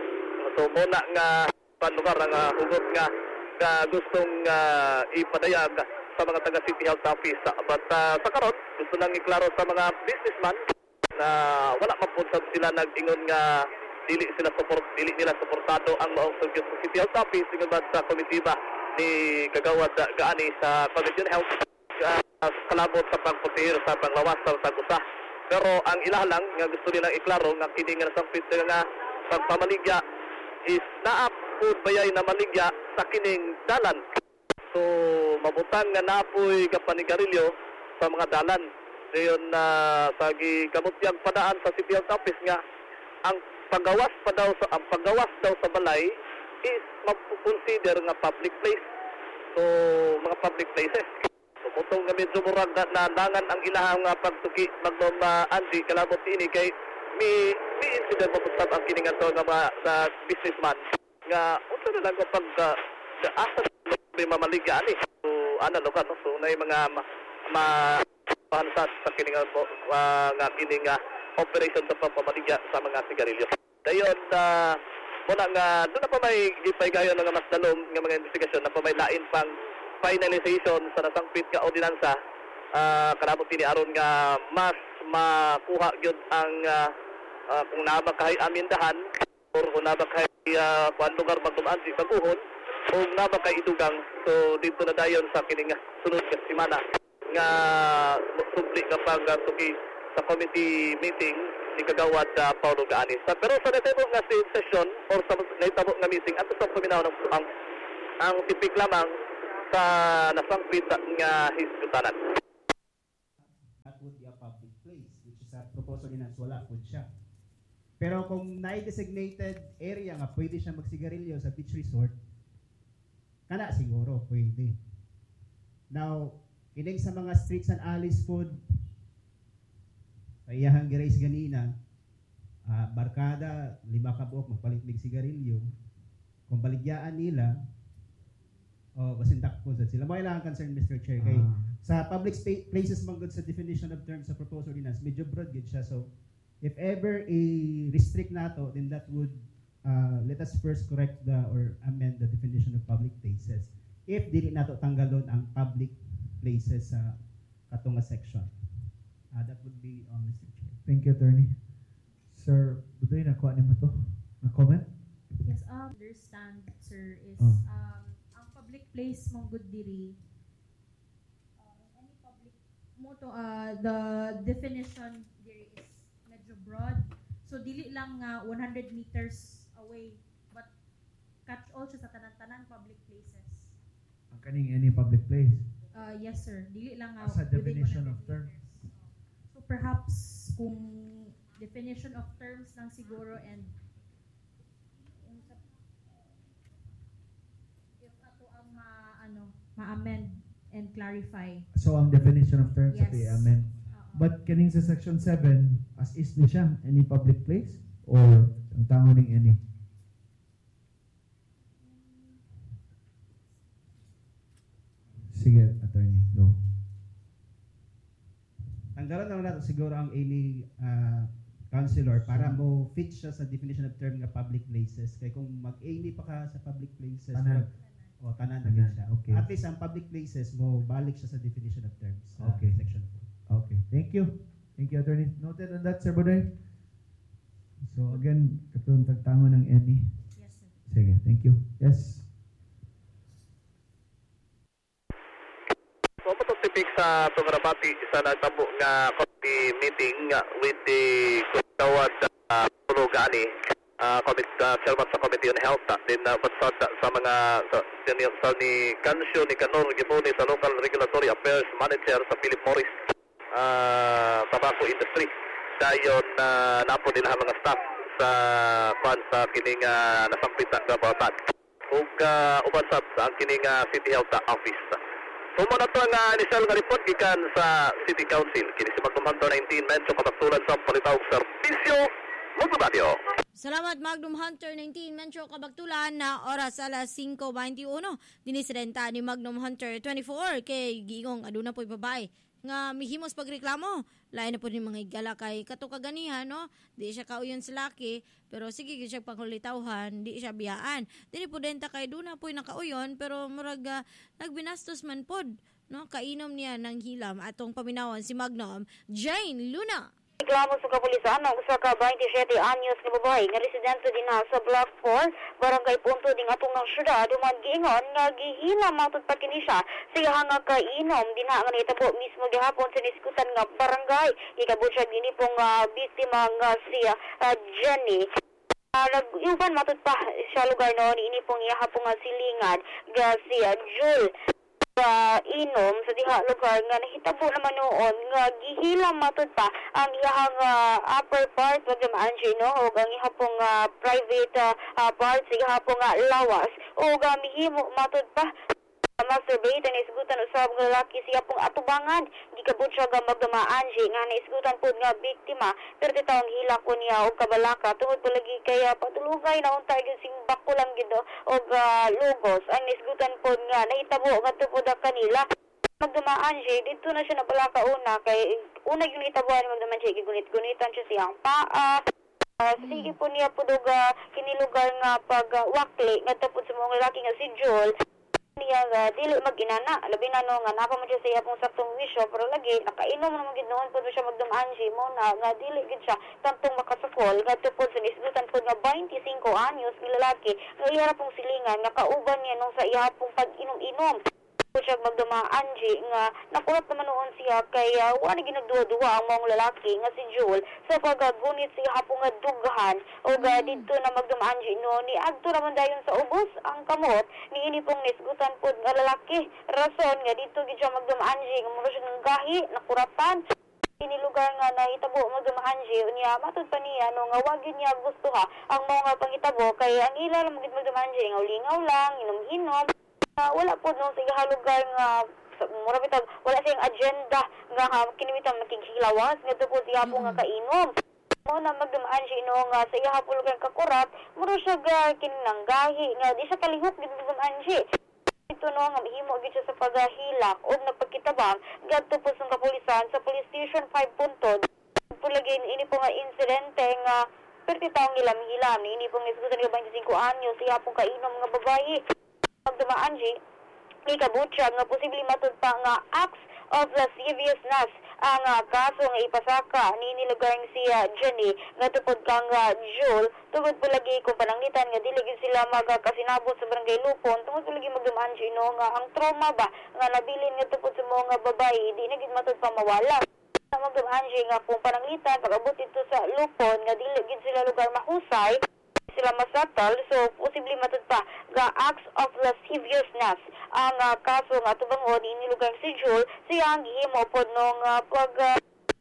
So muna nga panlugar nga uh, hugot nga nga gustong uh, ipadayag sa mga taga City Health Office. But uh, sa karon gusto lang iklaro sa mga businessman na wala man po sila nag-ingon nga dili sila support dili nila suportado ang maong sugyot sa City Health Office ingon ba sa komitiba ni Kagawad Gaani sa Commission Health uh, kalabot sa pagputihir sa panglawas sa Tagusa. Pero ang ilaha lang nga gusto nila iklaro nga kini nga nasampit nga pagpamaligya is naap po bayay na maligya sa kining dalan. So mabutang nga napoy kapanigarilyo sa mga dalan. Dayon na uh, sa gikamutyang padaan sa City Health Office nga ang paggawas pa daw sa ang paggawas daw sa balay is mapukonsider nga public place. So mga public places. So putong nga medyo murag na nandangan ang ilahang uh, pagtuki Magnom uh, Angie kalabot ini kay mi mi incident mapusat ang kining ato nga mga sa businessman nga unsa na lang kapag uh, asa may mamaliga ani. So ana lugar no. So nay mga ma, ma pahansat sa kining uh, nga kining uh, operation sa pamamaligya sa mga sigarilyo. Dayon uh, muna nga doon na pa may gipaygayon nga mas dalom nga mga investigasyon na pa may lain pang finalization sa nasangpit ka ordinansa uh, kanabot ini aron nga mas makuha gyud ang uh, uh, kung nabakahay amindahan or kung nabakahay uh, kuan lugar magtumaan si baguhon o nabakay idugang. So dito na dayon sa kining sunod nga semana nga subli kapag uh, tuki sa committee meeting ni kagawad uh, Paulo Gaani. Sa pero sa natabo nga si session or sa natabo nga meeting ato sa paminaw ng ang ang tipik lamang sa nasangpit nga hisgutanan. That would be a public place which is a proposal in wala po siya. Pero kung na-designated area nga pwede siya magsigarilyo sa beach resort, kana siguro pwede. Now, kining sa mga streets and alleys food, sa iyahang girais ganina, uh, barkada, lima ka buok, magpalit mig sigarilyo. Kung baligyaan nila, o oh, basintak po sa sila. Mo ilang concern, Mister Chair, kay uh, sa public spa- places man good sa definition of terms sa proposal ordinance, medyo broad good siya. So, if ever i-restrict nato, then that would uh, let us first correct the or amend the definition of public places. If dili nato tanggalon ang public places sa uh, katunga section. Uh, that would be um, Mister Chair. Thank you, Attorney. Sir, butoy na kuha nimo to? Na comment? Yes, um, understand, sir, is oh. um, ang public place mong good diri, uh, any public mo to, uh, the definition diri is medyo broad. So, dili lang uh, one hundred meters away, but catch all siya sa tanan-tanan public places. Ang kaning any public place? Uh, yes, sir. Dili lang uh, as a definition of term. So perhaps kung definition of terms lang siguro and if ato ang ma ano ma-amend and clarify. So ang definition of terms yes. sa i-amend. Uh-oh. But kaning sa section seven as is ni siya any public place or ang tango ning any? Sige, attorney, go. Tanggalan naman natin siguro ang any uh, councilor para mo fit siya sa definition of term nga public places. Kaya kung mag-any pa ka sa public places, tanan. o oh, tanan na siya. Okay. At least ang public places mo balik siya sa definition of terms. Uh, okay. Section four. Okay. Thank you. Thank you, attorney. Noted on that, Sir Boday. So again, katulong tagtango ng any. Yes, sir. Sige, thank you. Yes. So, patutipik sa Tugarabati sa nagtabo nga committee meeting uh, with the Kutawad uh, Paulo Gaani, uh, uh, chairman sa Committee on Health, uh, din uh, bansad uh, sa mga sa, sa ni Cansio ni Canor Gimuni sa Local Regulatory Affairs Manager sa Philip Morris uh, tobacco industry. Dayon uh, napo nila mga staff sa kwan sa kining uh, nasampit na kabatan. Ug uh, uban sa ang kining uh, City Health Office. So muna ito ang uh, initial nga report gikan sa City Council. Kini si Magnum Hunter nineteen medyo kapatulan sa palitawag serbisyo Magdumbatyo. Salamat Magnum Hunter nineteen Metro Kabagtulan na oras alas singko twenty-one. Dinisidenta ni Magnum Hunter twenty-four kay giingong aduna po'y babae nga mihimos pagreklamo. Lain na po ni mga igala kay katukaganihan, no? Di siya kauyon sa laki, pero sige siya pangkulitawhan, di siya biyaan. Dili po denta kay duna po'y nakauyon, pero murag uh, nagbinastos man pod, no? Kainom niya ng hilam atong paminawan si Magnum Jane Luna. Reklamo sa kapulisan ng usa ka twenty-seven anyos nga babae nga residente din sa Block four, Barangay Punto ding atong ng syudad, duman giingon nga gihilam matod pa kini siya sa iyang nga kainom dinha nga nitabo mismo gihapon sa niskutan nga barangay. Ikabot siya gini pong uh, biktima nga si uh, Jenny. Uh, nag-iuban matod pa sa lugar noon, ini pong iyaha po nga silingan, ga si uh, Jul, uh, inom sa diha lugar nga nahitabo naman noon, nga gihilam matod pa ang iyahang uh, upper part, magdamaan siya, no? O ang iyaha pong uh, private uh, uh, part, sa iyaha pong uh, lawas, o uh, mihimo matod pa, masturbate na isgutan usab nga lalaki siya pong atubangan gikabot siya nga magdamaan siya nga naisgutan po nga biktima pero titawang hila ko niya og kabalaka tungod po lagi kaya patulugay na untay gyud sing bakulang gid og uh, lugos ang naisgutan po nga nahitabo nga tupod kanila magdamaan siya dito na siya nabalaka una kay una yung nahitabuan magdamaan siya gigunit-gunitan siya siyang paa. Uh, sige po niya po duga kinilugar nga pag uh, wakli nga tupod sa mga lalaki nga si Joel niya uh, dili mag-inana labi na no nga napa mo siya sa iya pong saktong wisyo pero lagi nakainom naman gid noon pud siya magdumaan siya mo na nga dili gid siya tantong makasakol nga tupod sa nisgutan pud nga twenty-five anyos nga lalaki nga iya pong silingan nga kauban niya nung sa iya pong pag-inom-inom siya magdumaan siya nga nakulat naman noon siya kay uh, wala ginagduwa-duwa ang mga lalaki nga si Joel sa pagagunit siya hapong nga dughan o ga mm. dito na magdumaan siya no ni adto naman dayon sa ubos ang kamot ni ini pong nisgutan pod nga lalaki rason nga dito gid siya magdumaan siya nga mura siya ng gahi nakuratan ini lugar nga nahitabo magdumaan siya niya matud pa niya no nga wag niya gusto ha ang mga pangitabo kay ang ila lang magid magdumaan siya ngaw-lingaw lang inom-inom. Uh, wala po nung sa lugar nga mura bitag wala siyang agenda nga uh, kinimitan makikhilawas nga po siya po nga kainom mo na magdumaan siya ino nga sa iya po lugar kakurat mura siya ga kinanggahi nga di siya kalihok gid magdumaan siya ito no nga mahimo gid siya sa paghilak o nagpagkitabang gadto po sa kapulisan sa police station five Puntod po lagi ini po nga insidente nga perti taong hilam-hilam ini po nisgutan nga twenty-five anyos siya po kainom nga babae magdumaan siya, may kabutsa nga posible matud pa nga acts of lasciviousness ang uh, kaso nga ipasaka ni nilugar siya Jenny nga tupod kang uh, Jul tungod po lagi kung pananglitan nga diligid sila magkasinabot sa barangay Lupon tungod po lagi magdumaan siya no nga ang trauma ba nga nabilin nga tupod sa mga babae di nagid matud pa mawala magdumaan siya nga kung pananglitan pag-abot ito sa Lupon nga diligid sila lugar mahusay sila masatol, so posible matud pa ga acts of lasciviousness ang uh, kaso nga tubangod inilugar si Jul siya ang gihimo pod nung uh, pag uh,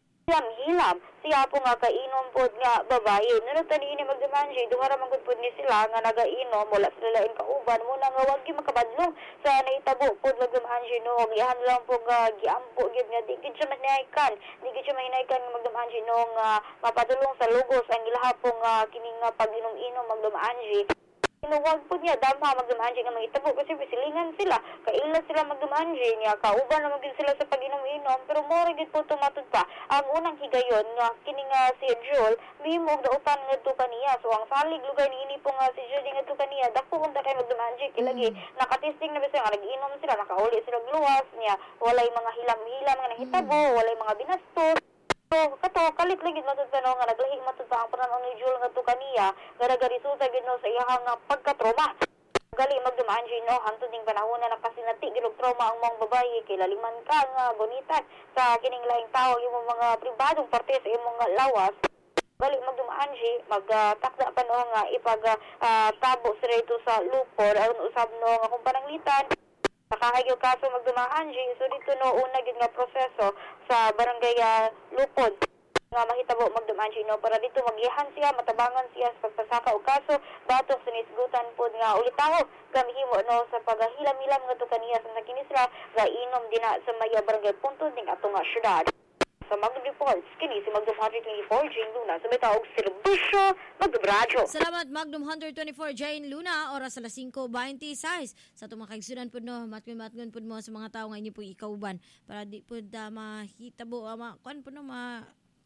hilam siya po nga kainom pod nga babae nunod tani ini magduman siya duha ra man gud pod ni sila nga nagainom wala sila lain kauban muna nga wag gyud makabadlong sa nahitabo pod magduman siya no gihan lang po nga giampo gyud nga di gid siya manaykan di gid siya manaykan nga magduman siya no nga mapadulong sa lugos ang ilaha po nga kining nga pag-inom-inom magduman siya inuwag po niya damha magdumaan siya nga mangitabo kasi pisilingan sila kailan sila magdumaan siya niya kauban naman din sila sa pag-inom-inom pero more gid po tumatod pa ang unang higayon nga kini nga si Joel mimo og dautan nga to kaniya so ang salig lugar ni ini po nga si Joel nga to kaniya dako unta kay magdumaan siya kilagi nakatesting na bisa nga nag-inom sila nakauli sila luwas niya walay mga hilam-hilam nga nahitabo walay mga binastos. So, kato, kalit lagi matud pa no, nga naglahi matud pa ang pananaw ni Jul nga to kaniya, gara-gari resulta gid no sa iyahang pagkatrauma. Gali magdumaan siya no, hantod ding panahon na nakasinati gilog trauma ang mga babae, kay laliman ka nga gunitan sa kining laing tao, yung mga pribadong parte sa imong mga lawas. Gali magdumaan siya, magtakda pa no nga ipag uh, tabo sa rito sa Lupon, aron usab no nga kung pananglitan. Nakahagyo kaso magdumaan siya. So dito no, una gid nga proseso sa barangay uh, Lupon nga mahitabo magdumaan siya no, para dito magihan siya, matabangan siya sa pagpasaka o kaso batok sa nisgutan po nga ulitaw gamihimo no sa paghilam-hilam nga to kaniya sa nakinisra ga inom dina sa maya barangay Puntod ning atong nga syudad. Sa Magdum Reports, kini si Magdum one twenty-four, Jane Luna, sa may tawag serbisyo, Magdum Radio. Salamat, Magdum one twenty-four, Jane Luna, oras alas five twenty-six. Sa itong makagsunan po no, matgun-matgun po mo sa mga tao nga inyo po ikauban, para di po da mahitabo, uh, kuan po no, ma,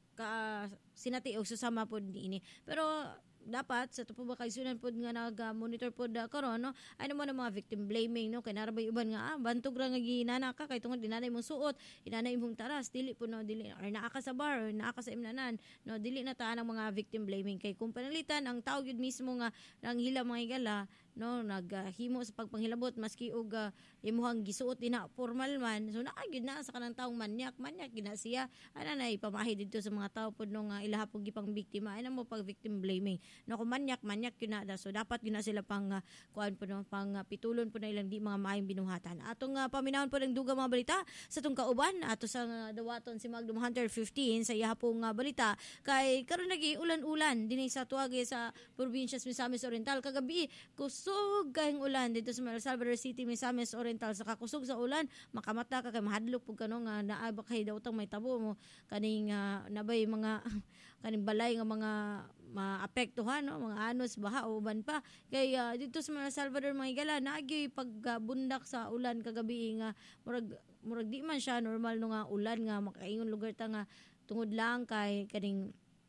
ka, sinati o susama po ini. Pero, dapat sa to po ba kaisunan pod nga nag-monitor pod uh, karon no ay naman ang mga victim blaming no kay narabay uban nga ah bantog ra nga ginana ka kay tungod dinanay mong suot inanay imong taras dili po no dili or naa ka sa bar or naa ka sa imnanan no dili na taan ang mga victim blaming kay kung panalitan ang tao gyud mismo nga nang hila mga igala no naghimo uh, sa pagpanghilabot maski og uh, imuhang gisuot ina formal man so naa gyud na sa kanang taong manyak manyak gina siya ana na ipamahi didto sa mga tao pud no nga ilaha pud gipang biktima ana mo pag victim blaming no kung manyak manyak gyud na so dapat gyud na sila pang uh, kuan pud no pang uh, pitulon pud na ilang di mga maayong binuhatan atong uh, paminahon pud ang dugang mga balita sa tong kauban ato sa uh, dawaton si Magnum Hunter fifteen sa iya pong uh, balita kay karon lagi ulan-ulan dinhi sa tuwagi sa probinsya sa Misamis Oriental kagabi kusog kayong ulan dito sa El Salvador City, Misamis Oriental sa kakusog sa ulan makamata ka kay mahadlok pug kano nga naa ba kay daw tang may tabo mo kaning uh, nabay mga kaning balay nga mga maapektuhan no mga anos baha o uban pa kay uh, dito sa El Salvador mga higala naagi pagbundak uh, sa ulan kagabi nga murag murag di man siya normal no nga ulan nga makaingon lugar ta nga tungod lang kay kaning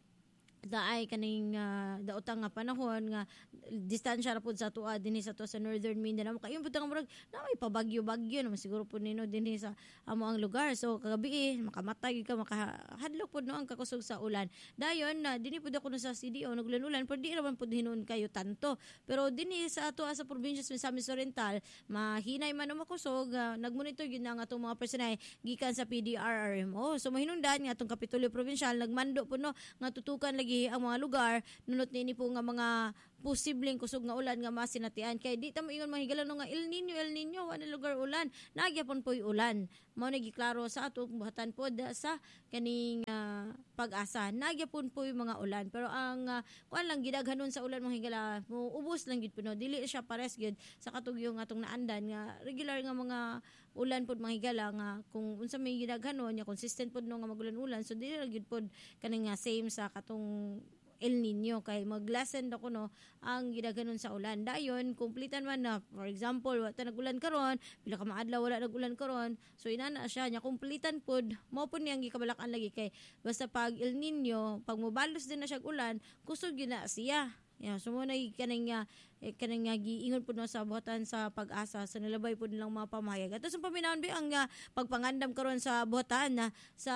daay kaning uh, daotang nga panahon nga distansya ra pud sa tuwa dinhi sa to sa Northern Mindanao kayon pud nga murag na may pabagyo-bagyo naman siguro pud nino dinhi sa amo ang lugar so kagabi makamatay ka makahadlok pud no ang kakusog sa ulan dayon na uh, dinhi pud ako no sa C D O naglan-ulan pud di ra man pud hinuon kayo tanto pero dinhi sa ato sa probinsya sa Misamis Oriental mahinay man ang makusog uh, nagmonitor gyud na nga atong mga personay gikan sa P D R R M O so mahinungdan nga atong Kapitolyo Provincial nagmando pud no nga tutukan lagi ang mga lugar nunot nini po nga mga posibleng kusog nga ulan nga masinatian kay di ta mo ingon mahigalan no nga El Nino El Nino ano lugar ulan nagyapon po'y ulan mao nagiklaro sa atong buhatan pod sa kaning uh, pag-asa nagyapon po'y mga ulan pero ang uh, kuan lang gidaghanon sa ulan mahigala mo ubos lang gid puno dili siya pares gid sa katugyo nga atong naandan nga regular nga mga ulan pod mahigala nga kung unsa may gidaghanon nya consistent pod no nga magulan-ulan so dili ra gid pod kaning nga same sa katong El Nino kay maglasen ako no ang gidaganon sa ulan dayon kumplitan man na for example wa ta nagulan karon pila ka maadlaw wala nagulan karon so inana siya nya kumplitan pod mao pud niyang gikabalakan lagi kay basta pag El Nino pag mobalos din na siya ulan kusog gyud na siya yeah, so mo na kaning uh, eh, kaning uh, giingon pud no sa buhatan sa pag-asa sa nilabay pud nilang mga pamahayag ato sa paminahon bi ang uh, pagpangandam karon sa buhatan na uh, sa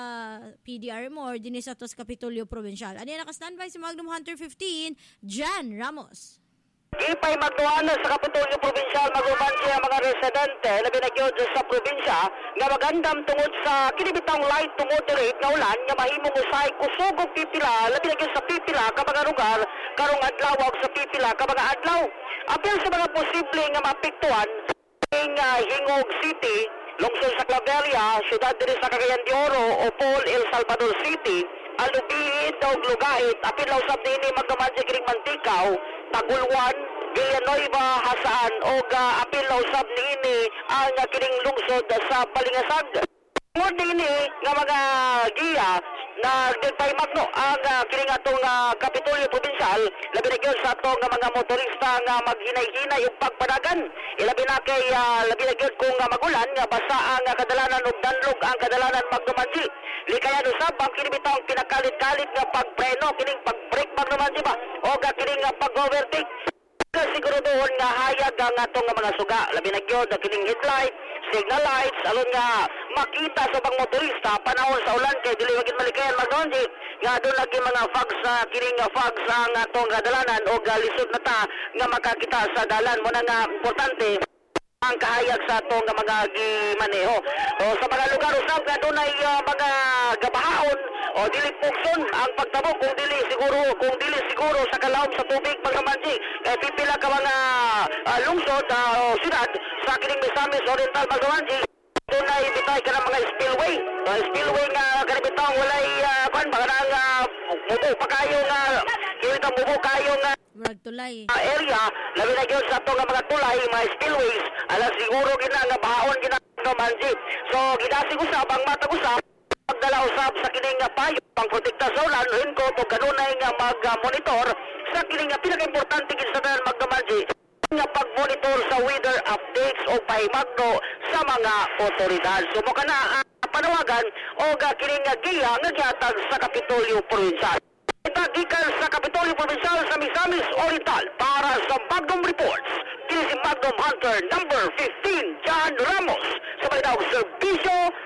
P D R M O or dinhi sa tos Kapitolyo Provincial ani naka-standby si Magnum Hunter fifteen Jan Ramos. Ipay magduana sa Kapitolyo Provincial maguban siya mga residente labi na gyud sa probinsya nga magandam tungod sa kinibitang light to moderate nga ulan nga mahimong usay kusog og pipila labi na gyud sa pipila ka mga lugar karong adlaw ug sa pipila ka mga adlaw apil sa mga posible nga maapektuhan ing uh, Hingog City lungsod sa Claveria syudad diri sa Cagayan de Oro o Paul El Salvador City Alubihid o Lugait apil usab dinhi magduman sa kining Mantikaw Tagulwan, Villanueva, Hasaan o uh, apil na usab niini ang uh, kining lungsod sa Palingasag. Tungod niini nga mga giya na nagpay magno ang uh, kining atong uh, Kapitolyo Provincial labi na gyud sa atong uh, mga motorista nga maghinay-hinay ug pagpadagan. Ilabi na kay uh, labi na gyud kung uh, magulan nga basa ang uh, kadalanan ug danlog ang kadalanan magdumansi. Likayan usab ang kini bitawng pinakalit-kalit nga pagpreno kining pag-brake magdumansi ba o ga kining uh, pag-overtake. Siguro doon nga hayag ang atong nga mga suga labi na gyud ang kining headlight signal lights alon nga makita sa bang motorista panahon sa ulan kay dili magid malikayan magdonji nga doon lagi mga fogs sa uh, kining nga fogs sa uh, atong kadalanan o lisod na ta nga makakita sa dalan mo na nga importante ang kahayag sa atong nga mga gimaneho o sa mga lugar usab nga dunay uh, mga gabahaon o dili pukson ang pagtabo kung dili siguro kung dili siguro sa kalawom sa tubig pagkamansi eh pipila ka mga uh, lungsod uh, o siyudad sa kining Misamis Oriental Magawansi dunay bitay ka ng mga spillway uh, spillway nga kanibitaw walay uh, kan mga nang uh, mubo pa kayo nga kita mubo kayo nga murag tulay uh, area labi na gyud sa ato nga mga tulay mga spillways ala siguro gina nga bahaon gina nga mansi so gidasig usab ang matag usab pagdala usab sa kining nga payo pangprotekta sa ulan hinko to kanunay nga mag-monitor sa kining nga pinaka-importante gid sa tanan magdamansi nga pag-monitor sa weather updates o pahimagno sa mga otoridad. So mo kana uh, panawagan o ga kining nga giya nga gihatag sa Kapitolyo Provincial. Itagikan sa Kapitolyo Provincial sa Misamis Oriental para sa Magnum Reports. Kini si Magnum Hunter number fifteen John Ramos sa Balitaw Serbisyo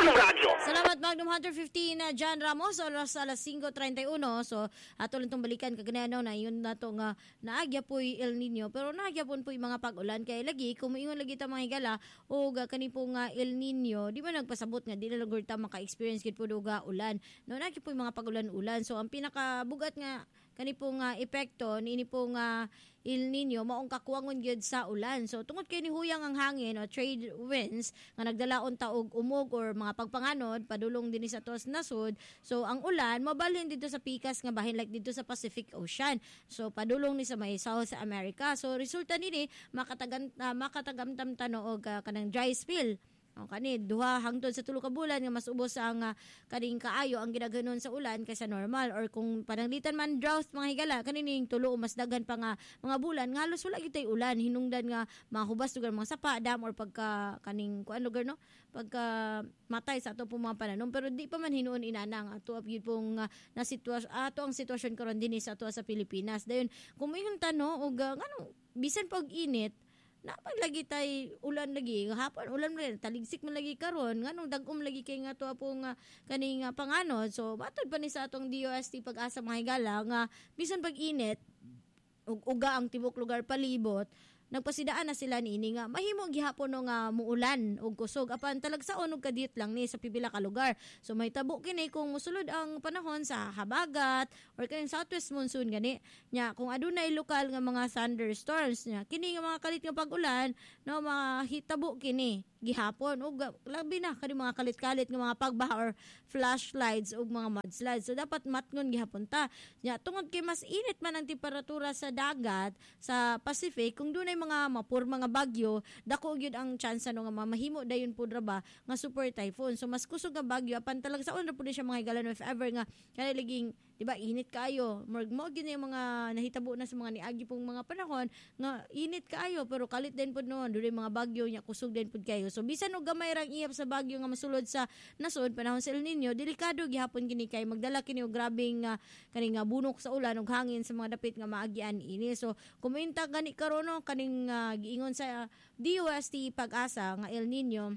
Pulong Radyo. Salamat Magnum Hunter fifteen na John Ramos, oras alas five thirty-one. So ato lang itong balikan kaganayan na yun na ito nga naagya po'y El Nino, pero naagya po po'y mga pag-ulan kay lagi kung maingon lagi ta mga higala o kani po nga El Nino, di ba nagpasabot nga di na lang ta maka-experience kit po ga ulan. No naagya po'y mga pag-ulan-ulan. So ang pinakabugat nga kani po nga epekto niini po nga El Nino maong kakuwangon gyud sa ulan. So tungod kay ni huyang ang hangin o trade winds nga nagdalaon ta og umog or mga pagpanganod padulong dinhi sa tos nasod. So ang ulan mabalhin dito sa pikas nga bahin like dito sa Pacific Ocean. So padulong ni sa may South America. So resulta nini makatagan uh, makatagamtam tano og uh, kanang dry spell. O kani duha hangtod sa tulo ka bulan nga mas ubos ang uh, kaning kaayo ang ginaganon sa ulan kaysa normal or kung pananglitan man drought mga higala kanining tulo o mas daghan pa nga mga bulan nga halos wala gyud ulan hinungdan nga mahubas lugar mga sapa dam or pagka kaning kuan lugar no pagka matay sa ato pong mga pananom pero di pa man hinuon inanang ato gyud pong uh, na sitwasyon ato ang sitwasyon karon dinhi sa ato sa Pilipinas dayon kung moingon tano og uh, ngano bisan pag init napag lagi tay ulan lagi hapon ulan man taligsik man lagi karon nganong dag-om lagi kay nga to apong uh, kaning uh, panganod so matod pa ni sa atong D O S T Pag-asa mga higala nga bisan pag init ug uga ang tibok lugar palibot nagpasidaan na sila niini nga mahimo gihapon no nga muulan og kusog apan talagsaon og kadiyot lang ni sa pipila ka lugar. So may tabo kini kung mosulod ang panahon sa habagat or kaning southwest monsoon gani. Nya kung adunay lokal nga mga thunderstorms nya kini nga mga kalit nga pag-ulan no mahitabo kini gihapon ug labi na kani mga kalit-kalit nga mga pagbaha or flash floods ug mga mudslides. So dapat matngon gihapon ta. Nya tungod kay mas init man ang temperatura sa dagat sa Pacific kung dunay mga mapur mga bagyo dako gyud ang chance no nga mamahimo dayon pud ra ba nga super typhoon. So mas kusog nga bagyo apan talag saon ra pud siya mga higalan if ever nga kani liging di ba init kaayo murag mo gyud yung mga nahitabo na sa mga niagi pong mga panahon nga init kaayo pero kalit din pud noon dunay mga bagyo nya kusog din pud kayo. So bisan og gamay rang iyap sa bagyo nga masulod sa nasod panahon sa El Nino delikado gihapon kini kay magdala kini og grabeng uh, kani nga bunok sa ulan ug hangin sa mga dapit nga maagian ini. So kuminta gani karon no kaning Uh, giingon sa uh, D O S T Pag-asa nga El Nino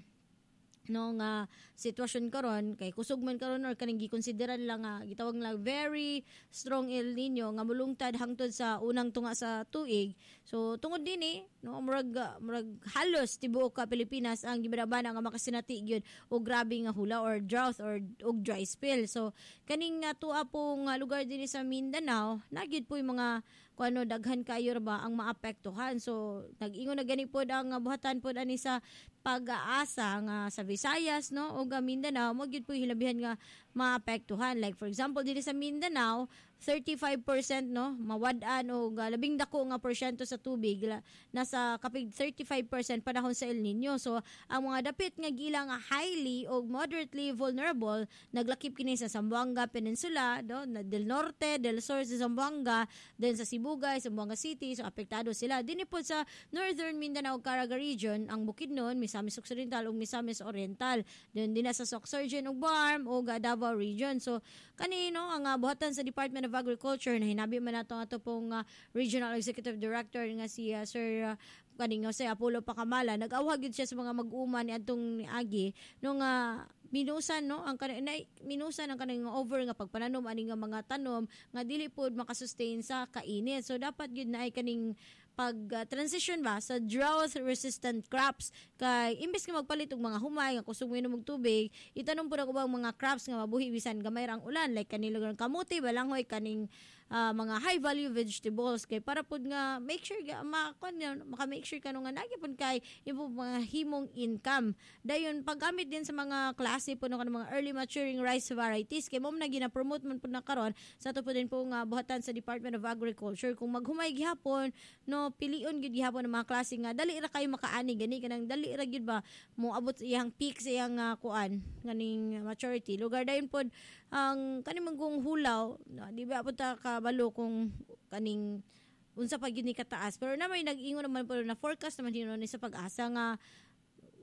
no nga sitwasyon karon kay kusog man karon or kaning gikonsideran lang nga uh, gitawag lang very strong El Nino nga mulungtad hangtod sa unang tunga sa tuig. So tungod dinhi no murag uh, murag halos tibuok ka Pilipinas ang gibadabana nga makasinati gyud og grabe nga hula or drought or og dry spell. So kaning uh, tuwa pong uh, lugar dinhi sa Mindanao nagyud po yung mga kung ano daghan kayo ba ang maapektuhan. So nag-ingon na gani pod ang uh, buhatan pod ani sa Pag-asa nga sa Visayas no o Mindanao mo gyud po hilabihan nga maapektuhan. Like for example dili sa Mindanao thirty-five percent no mawad-an o uh, labing dako nga porsyento sa tubig la, nasa kapig thirty-five percent panahon sa El Nino. So ang mga dapit nga gila nga highly o moderately vulnerable naglakip kini sa Zamboanga Peninsula no del Norte del Sur sa Zamboanga then sa Sibugay Zamboanga City so apektado sila dinhi po sa Northern Mindanao Caraga region ang Bukidnon Misamis Occidental ug Misamis Oriental then dinha sa Sorsogon ug Barm ug Davao region. So kanino ang uh, buhatan sa Department of Agriculture na hinabi man nato ato pong uh, Regional Executive Director nga si uh, Sir uh, kaning Jose Apollo Pacamala nag-awhag gyud siya sa mga mag-uma ni adtong agi nung uh, minusan no ang kanang minusan ang kanang over nga pagpananom ani nga mga tanom nga dili pod makasustain sa kainit. So dapat gyud na ay kaning pag uh, transition ba sa drought resistant crops kay imbes nga magpalit og mga humay nga kusog minom og tubig itanom pud ako bang mga crops nga mabuhi bisan gamay ra ang ulan like kanilang kamote balanghoy kaning uh, mga high value vegetables kay para pud nga make sure ga makon maka make sure kanu nga nagi pud kay imo mga himong income dayon paggamit din sa mga klase pud ng mga early maturing rice varieties kay mo na gina-promote man pud na karon sa to pud din po nga buhatan sa Department of Agriculture kung maghumay gihapon no pilion gyud gihapon ng mga klase nga dali ra kayo makaani gani kanang dali ra gyud ba mo abot sa iyang peak sa iyang uh, kuan kaning maturity lugar dayon pod ang kaning manggung hulaw no, di ba abot ta kabalo kung kaning unsa pa gyud ni kataas pero na may nag-ingon naman po na forecast naman hinuon ni sa Pag-asa nga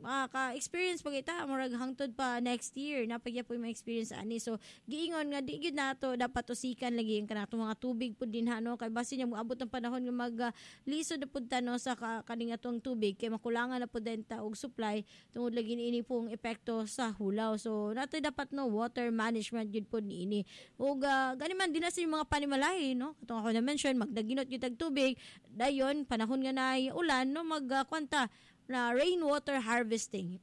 maka-experience pag ita murag hangtod pa next year napagya po yung experience ani. So giingon nga di gyud nato dapat usikan lagi ang kanato mga tubig pud din no kay basi niya moabot ang panahon nga mag uh, lisod na pud ta no sa ka, kaning atong tubig kay makulangan na pud ta og supply tungod lagi niini pong epekto sa hulaw. So nato dapat no water management gyud pud niini. Ug uh, gani man din na sa mga panimalay no katong ako na mention magdaginot gyud tag tubig dayon panahon nga nay ulan no mag uh, kwanta na rainwater harvesting.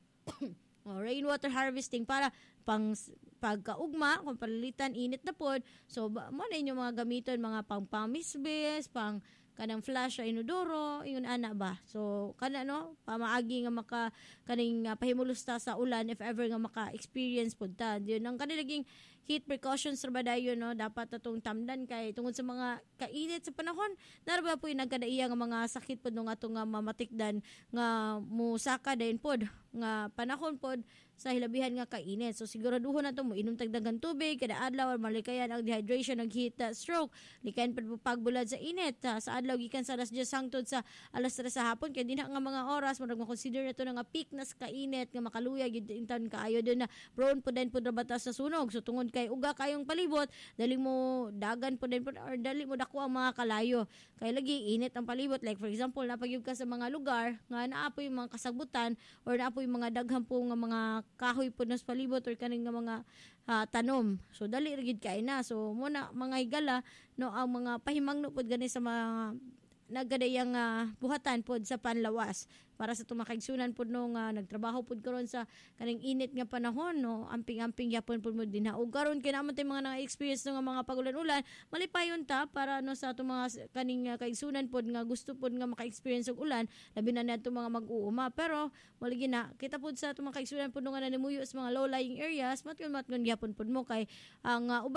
oh, rainwater harvesting para pang pagkaugma kung palilitan init na pod. So mo na inyo mga gamiton mga pang pamisbes, pang kanang flash sa inodoro, ingon ana ba. So kana no pamaagi nga maka kaning uh, pahimulusta sa ulan if ever nga maka-experience pod ta. Diyon ang kanilaging heat precautions ra ba dayon no dapat atong tamdan kay tungod sa mga kainit sa panahon narba po yung nagkadaiya nga mga sakit pod no atong nga mamatikdan nga musaka dayon pod nga panahon pod sa hilabihan nga kainit. So siguraduhon nato mo inom tagdagan tubig kada adlaw malikayan ang dehydration ag heat uh, stroke likayan pud pagbulad sa init uh, sa adlaw gikan sa alas diyes hangtod sa alas tres sa hapon kay dinha nga mga oras murag ma-consider nato nga peak na sa kainit nga makaluya gid intan kaayo din na prone pud din pud ra batas sa sunog. So tungod kay uga kayong palibot dali mo dagan pud din or dali mo dako ang mga kalayo kay lagi init ang palibot like for example napagyud ka sa mga lugar nga naapoy mga kasagbutan or naapoy mga daghan po nga mga kahoy po nas palibot or kaning nga mga uh, tanom. So dali ra gid kay na. So muna mga higala no ang mga pahimangno pod gani sa mga naggadayang uh, buhatan pod sa panlawas para sa tumakigsunan pod no nga nagtrabaho pod karon sa kaning init nga panahon no amping-amping yapon pod mo dinha ug karon kay naman tay mga na-experience no nga mga pagulan-ulan malipayon ta para no sa ato mga kaning uh, kaigsunan pod nga gusto pod nga maka-experience og ulan labi na nato mga mag-uuma pero maligi na kita pod sa ato mga kaigsunan pod no nga nanimuyo sa mga low-lying areas matyon matyon yapon pod mo kay ang uh,